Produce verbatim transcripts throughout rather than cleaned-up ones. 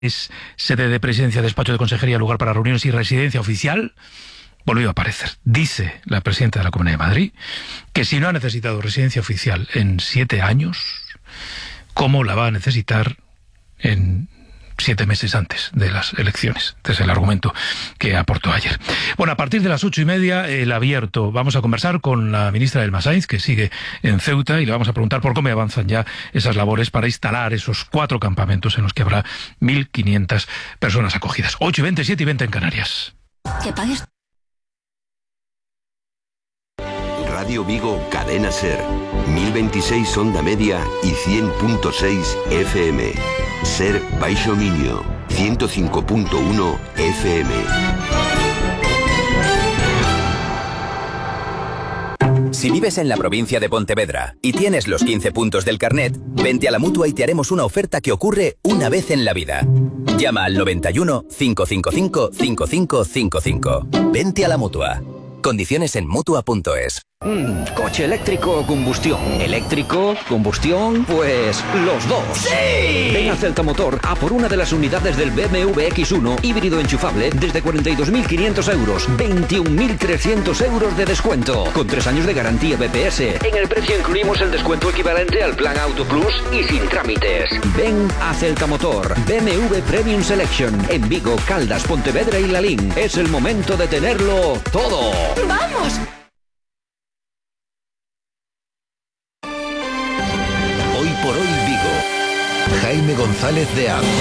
es sede de presidencia, despacho de consejería, lugar para reuniones y residencia oficial, volvió a aparecer. Dice la presidenta de la Comunidad de Madrid que si no ha necesitado residencia oficial en siete años, ¿cómo la va a necesitar en siete meses antes de las elecciones? Este es el argumento que aportó ayer. Bueno, a partir de las ocho y media, el abierto. Vamos a conversar con la ministra Elma Sainz, que sigue en Ceuta, y le vamos a preguntar por cómo avanzan ya esas labores para instalar esos cuatro campamentos en los que habrá mil quinientas personas acogidas. ocho y veinte, siete y veinte en Canarias. Que pagues. Radio Vigo, Cadena Ser, mil veintiséis onda media y cien punto seis F M. Ser Baixo Miño, ciento cinco punto uno F M. Si vives en la provincia de Pontevedra y tienes los quince puntos del carnet, vente a la Mutua y te haremos una oferta que ocurre una vez en la vida. Llama al noventa y uno, cinco cinco cinco, cinco cinco cinco cinco. Vente a la Mutua. Condiciones en Mutua punto es. Mm, ¿Coche eléctrico o combustión? ¿Eléctrico? ¿Combustión? Pues los dos. ¡Sí! Ven a Celta Motor a por una de las unidades del B M W X uno híbrido enchufable desde cuarenta y dos mil quinientos euros, veintiún mil trescientos euros de descuento, con tres años de garantía B P S. En el precio incluimos el descuento equivalente al plan Auto Plus y sin trámites. Ven a Celta Motor, B M W Premium Selection, en Vigo, Caldas, Pontevedra y Lalín. Es el momento de tenerlo todo. ¡Vamos! Hoy por hoy Vigo. Jaime González de Aro.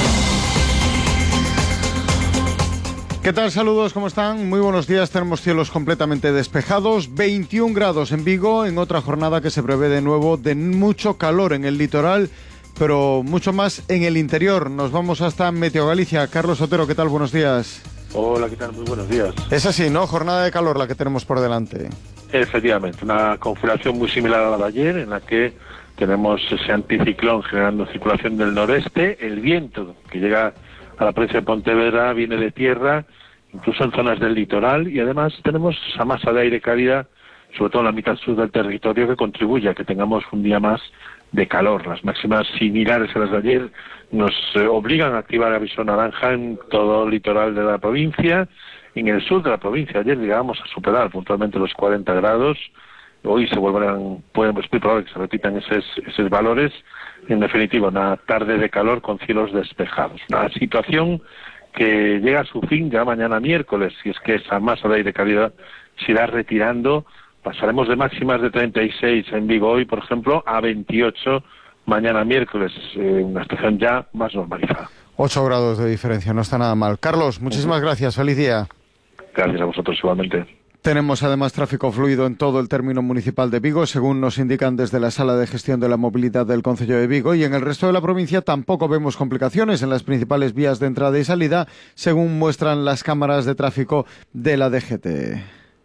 ¿Qué tal? Saludos, ¿cómo están? Muy buenos días, tenemos cielos completamente despejados, veintiún grados en Vigo, en otra jornada que se prevé de nuevo de mucho calor en el litoral, pero mucho más en el interior. Nos vamos hasta Meteo Galicia. Carlos Otero, ¿qué tal? Buenos días. Hola, ¿qué tal? Muy buenos días. Es así, ¿no? Jornada de calor la que tenemos por delante. Efectivamente, una configuración muy similar a la de ayer, en la que tenemos ese anticiclón generando circulación del noreste, el viento que llega a la provincia de Pontevedra viene de tierra, incluso en zonas del litoral, y además tenemos esa masa de aire cálida, sobre todo en la mitad sur del territorio, que contribuye a que tengamos un día más de calor. Las máximas similares a las de ayer nos eh, obligan a activar aviso naranja en todo el litoral de la provincia. En el sur de la provincia ayer llegábamos a superar puntualmente los cuarenta grados. Hoy se volverán, pueden, es muy probable que se repitan esos, esos valores. En definitiva, una tarde de calor con cielos despejados. Una situación que llega a su fin ya mañana miércoles, si es que esa masa de aire cálida se irá retirando. Pasaremos de máximas de treinta y seis en Vigo hoy, por ejemplo, a veintiocho mañana miércoles, eh, una situación ya más normalizada. ocho grados de diferencia, no está nada mal. Carlos, muchísimas uh-huh. gracias, feliz día. Gracias a vosotros igualmente. Tenemos además tráfico fluido en todo el término municipal de Vigo, según nos indican desde la Sala de Gestión de la Movilidad del Concello de Vigo, y en el resto de la provincia tampoco vemos complicaciones en las principales vías de entrada y salida, según muestran las cámaras de tráfico de la D G T.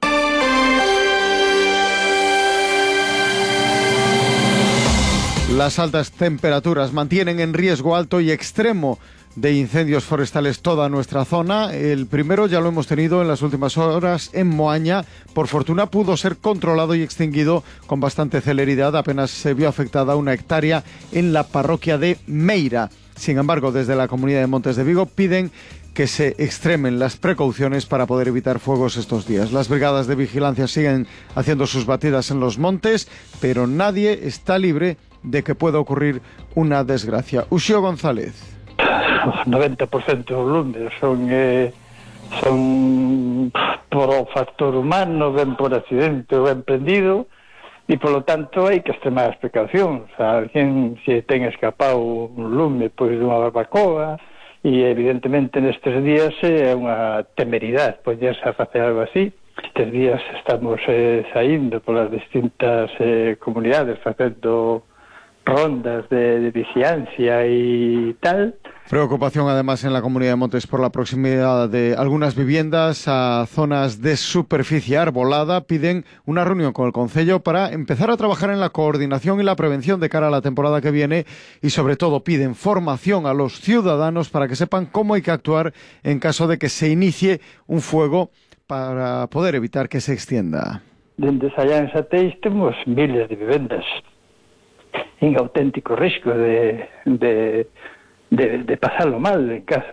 Las altas temperaturas mantienen en riesgo alto y extremo de incendios forestales toda nuestra zona. El primero ya lo hemos tenido en las últimas horas en Moaña. Por fortuna pudo ser controlado y extinguido con bastante celeridad. Apenas se vio afectada una hectárea en la parroquia de Meira. Sin embargo, desde la Comunidad de Montes de Vigo piden que se extremen las precauciones para poder evitar fuegos estos días. Las brigadas de vigilancia siguen haciendo sus batidas en los montes, pero nadie está libre de que pueda ocurrir una desgracia. Uxío González. noventa por ciento dos lumes son eh, son por o factor humano, ben por accidente ou ben prendido, e polo tanto hai que extremar as precaucións. Alguén se ten escapado un lume pois dunha barbacoa, e evidentemente nestes días é unha temeridade poñerse a facer algo así. Estes días estamos eh, saindo polas distintas eh, comunidades facendo rondas de, de vigilancia y tal. Preocupación además en la Comunidad de Montes por la proximidad de algunas viviendas a zonas de superficie arbolada. Piden una reunión con el Concello para empezar a trabajar en la coordinación y la prevención de cara a la temporada que viene, y sobre todo piden formación a los ciudadanos para que sepan cómo hay que actuar en caso de que se inicie un fuego para poder evitar que se extienda. Dende allá en Satéis temos miles de vivendas en auténtico risco de, de, de, de pasarlo mal en caso